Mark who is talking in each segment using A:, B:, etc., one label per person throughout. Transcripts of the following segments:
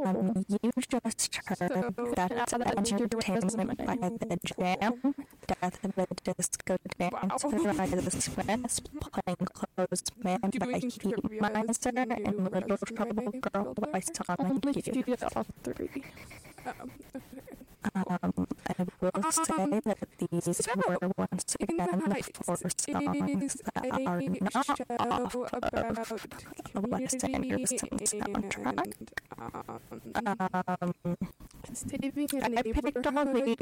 A: You just heard That's Entertainment by The Jam, Death of a Disco Dancer by The Smiths, Plain Clothes Man by Heatmiser, and Little Trouble Girl by Sonic Youth.
B: All three.
A: I will say that these were once again the four songs that are not off of the Wes Anderson soundtrack. I picked all these.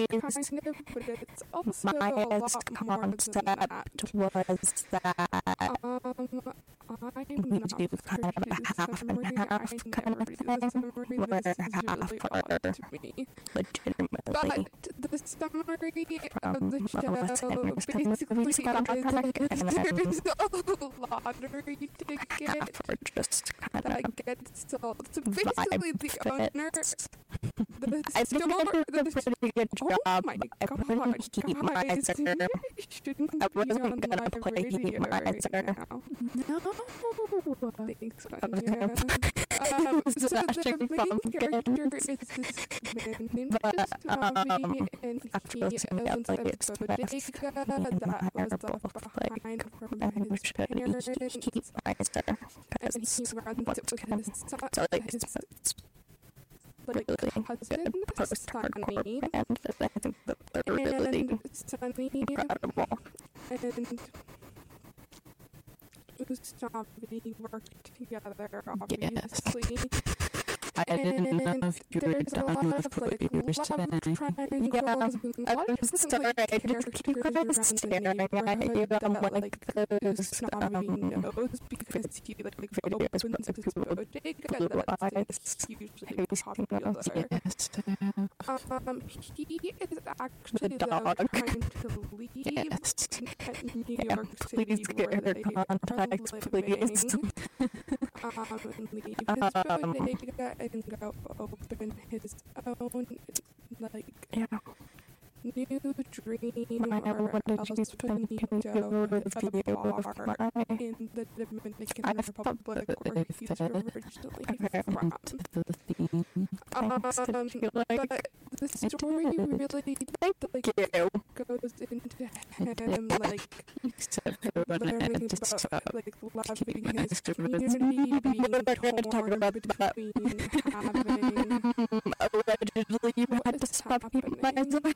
A: My biased concept was that we do kind of a half and half kind of thing, where half are legitimately
B: But the summary
A: from
B: of the
A: Wes
B: show
A: Anderson
B: basically
A: movies
B: is
A: soundtrack, and then
B: there's a lottery ticket
A: half are just kind of
B: that gets sold. So basically the owner,
A: fits.
B: the
A: I think I did a pretty good job.
B: Oh my
A: I couldn't
B: god,
A: keep
B: guys,
A: my
B: you
A: shouldn't
B: be
A: I
B: on
A: wasn't gonna
B: live
A: play
B: radio
A: Heat
B: right
A: Miser.
B: now. No, thanks,
A: I was gonna
B: so
A: Smashing
B: the main character
A: Pumpkins.
B: is this man named
A: But,
B: Tommy, and
A: after
B: he
A: listening to
B: owns a
A: Elliot's
B: bodega
A: Fest,
B: that
A: me and
B: was
A: Maya are
B: left
A: both like,
B: behind from
A: I
B: his
A: wish that
B: parents,
A: Heat Miser,
B: and he
A: because
B: runs
A: what's
B: it with
A: gonna
B: his son,
A: so like
B: his
A: it's
B: like
A: really
B: cousin,
A: good post-hardcore
B: Sonny,
A: band that I think that they're really
B: and Sonny,
A: incredible.
B: and Usnavi worked together, obviously.
C: I didn't know if you were
B: There's a
C: done
B: lot
C: with
B: of
C: what
B: like
C: you were
B: love
C: saying.
B: triangles
A: Yeah,
B: and a lot of
A: I'm
B: different
A: sorry,
B: like
A: I just
B: characters
A: keep
B: around
A: kind of
B: the
A: staring at
B: neighborhood
A: you.
B: that
A: I'm
B: like
A: like those
B: Usnavi knows because he like
A: videos
B: opens
A: with the
B: his
A: people with
B: bodega
A: blue
B: that's
A: eyes
B: usually
A: facing
B: popular.
A: us.
C: Yes.
B: He is actually
A: The
B: though
A: dog.
B: trying to leave
C: Yes.
B: New
A: Yeah,
B: York City
A: please get
B: where
A: her
B: they
A: contacts,
B: are
A: please.
B: living, and leave his bodega and go open his own like
A: Yeah,
B: new dream
A: Maya,
B: or
A: what did
B: El
A: you think? Can you give a
B: Finito,
A: review
B: a
A: of
B: bar
A: my...
B: in the Dominican
A: I thought
B: Republic
C: that
B: where
C: it
B: he's
C: fit
B: originally
A: very
B: from.
C: To the theme.
A: Thanks, did you like...
B: But the story
A: did.
B: really
A: Thank
B: like
A: you.
B: goes into him like
C: Except for when I
B: learning
C: had to stop.
B: about like loving
C: When I
B: his
C: started
B: community, being
A: We're not going to talk
B: torn
A: about that.
B: between having
A: Allegedly, you had to
B: what's
A: stop Heat
B: happening.
A: Miser.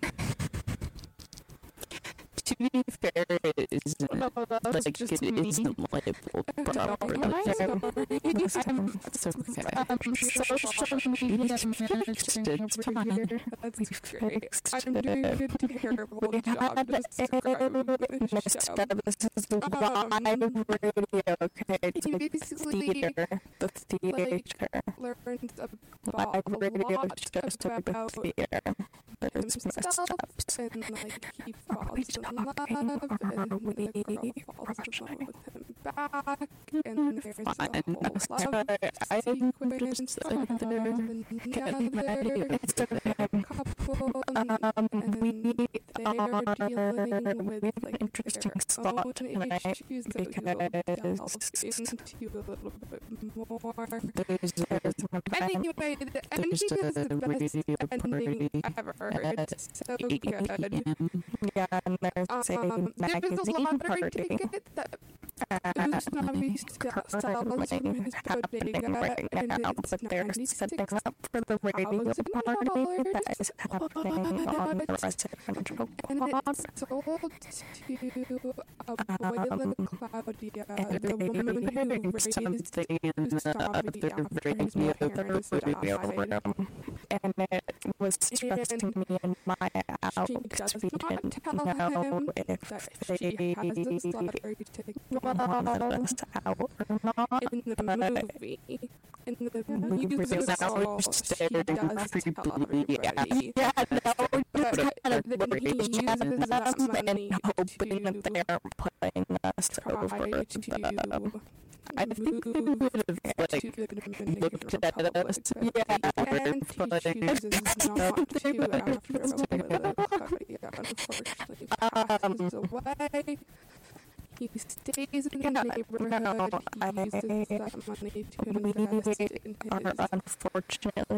C: To be fair, it isn't
A: No, that was
C: like
A: just
C: it
A: me.
C: isn't labeled properly.
A: That's okay.
C: It's okay.
A: Social media managing over here.
B: That's
A: We
B: great.
A: fixed
B: I'm doing a
A: it.
B: terrible
A: We
B: job
A: had
B: describing the
A: missed
B: show.
A: this is the live radio, okay? It's
B: He
A: the
B: basically
A: theater. The theater.
B: learned
A: Live
B: about a
A: radio
B: lot
A: is just a
B: about
A: theater. There's messed
B: himself,
A: ups.
B: and like he
A: Are we
B: falls in love,
A: talking,
B: and
A: or are
B: the
A: we
B: girl falls in love
A: rushing?
B: with him back, and there's a
C: Fine.
B: whole love
C: I
B: sequence
C: just
B: of
C: getting
B: another
A: It's okay.
B: couple,
A: We
B: and they are dealing with
A: an
B: like
A: interesting
B: their
A: spot
B: own
A: tonight
B: issues that we will delve
A: because
B: into a little bit more.
A: there's an event.
B: Anyway, the ending
C: There's
B: is the
C: a
B: best
C: radio
B: ending
C: party
B: ever.
C: at
B: It's so
C: 8
B: good.
C: p.m.
A: Yeah, and there's a
B: There was a
A: magazine
B: lottery
A: party
B: ticket that
A: currently
B: sells from his
A: happening
B: bodega,
A: right
B: and
A: now,
B: it's
A: but they're setting
B: $96,000.
A: up for the radio party that is happening on the residential
B: And
A: quad.
B: it's sold to Abuela Claudia, the woman who raised
C: Something in the
B: Gustavo
C: other
B: after his
C: radio
B: parents
A: radio
B: died.
A: room, and it was stressing me and Maya out
B: She
A: because
B: does
A: we
B: not
A: didn't
B: tell
A: know
B: him
A: if
B: that she
A: they
B: has this lottery ticket
A: wanted us out or not.
B: in the movie. In the
A: We
B: musical, she does tell everybody.
A: Yeah, no,
B: But
A: just kind of
B: then he
A: worried
B: uses that money
A: and hoping that
B: to
A: they're putting us over
B: try
A: the
B: to
A: I think we
B: move
A: would have like
B: to the Dominican
A: looked at
B: Republic,
A: us.
B: but
A: Yeah,
B: and he
C: but
B: chooses not to after Abuela Claudia unfortunately passes away. He stays in the neighborhood. He uses that money to invest in
A: are
B: his
A: unfortunately